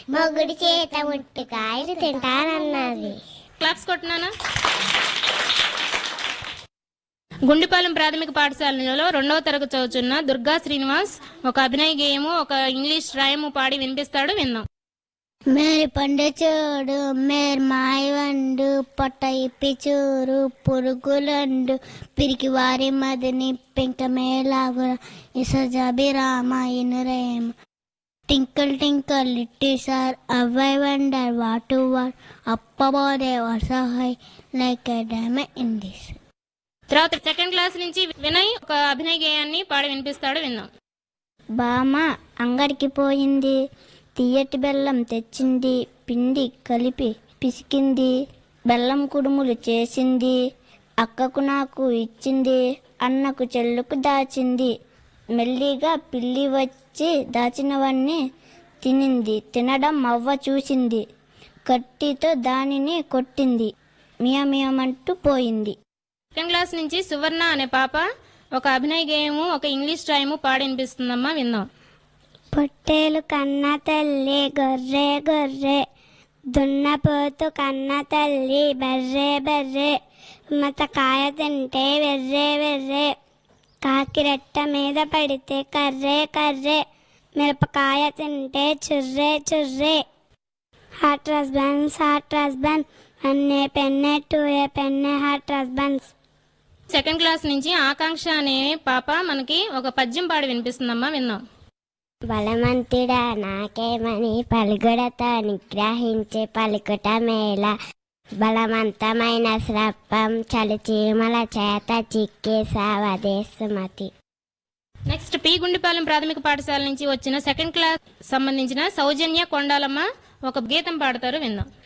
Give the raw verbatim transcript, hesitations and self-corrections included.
మొగుడి చేత ముట్టుకాయలు తింటానన్నది. క్లాప్స్ కొట్టినానా? గుండిపాలెం ప్రాథమిక పాఠశాలలో రెండవ తరగతి చదువుతున్న దుర్గా శ్రీనివాస్ ఒక అభినయ గేయము, ఒక ఇంగ్లీష్ రాయము పాడి వినిపిస్తాడు, విందాం. మేరి పండు చూడు మేర్ మాయవండు పొట్ట ఇప్పి చూరు పురుగులండు పిరికి వారి మదిని పెంక మేలాగుర ఇసజాబిరామ ఇనురేమ Tinkle Tinkle litti sir అవై wonder వాటు what అప్పబోదే వర్సహై like a diamond in this. తర్వాత సెకండ్ క్లాస్ నుంచి వినయ్ ఒక అభినయ గేయాన్ని పాడి వినిపిస్తాడు, విందాం. బామ అంగడికి పోయింది, తీయటి బెల్లం తెచ్చింది, పిండి కలిపి పిసికింది, బెల్లం కుడుములు చేసింది, అక్కకు నాకు ఇచ్చింది, అన్నకు చెల్లుకు దాచింది, మెల్లిగా పిల్లి వచ్చి దాచినవన్నీ తినింది, తినడం అవ్వ చూసింది, కట్టితో దానిని కొట్టింది, మియమియమంటూ పోయింది. సెకండ్ క్లాస్ నుంచి సువర్ణ అనే పాప ఒక అభినయ గేయము, ఒక ఇంగ్లీష్ రాయము పాడి వినిపిస్తుందమ్మా, విందాం. పొట్టేలు కన్న తల్లి గొర్రె గొర్రె దున్నపోతు కన్న తల్లి బర్రె బర్రె మతకాయ తింటే వెర్రే వెర్రే కాకిరెట్ట మీద పడితే కర్రే కర్రే మిరపకాయ తింటే చుర్రే చుర్రే హాట్ హస్బెండ్స్ హాట్ హస్బెండ్ అన్నే పెన్నే టూ ఏ పెన్నే హాట్ హస్బెండ్స్. సెకండ్ క్లాస్ నుంచి ఆకాంక్ష అనే పాప మనకి ఒక పద్యం పాడి వినిపిస్తుందమ్మా, విందాం. బలవంతుడా నాకేమని పలుగుడతో నిగ్రహించి పలుకుట మేళ బలవంతమైన శ్రప్పం చలిచీమల చేత చిక్కి సావదేశమతి. నెక్స్ట్ పి గుండిపాలెం ప్రాథమిక పాఠశాల నుంచి వచ్చిన సెకండ్ క్లాస్ సంబంధించిన సౌజన్య కొండాలమ్మ ఒక గీతం పాడతారు, విందాం.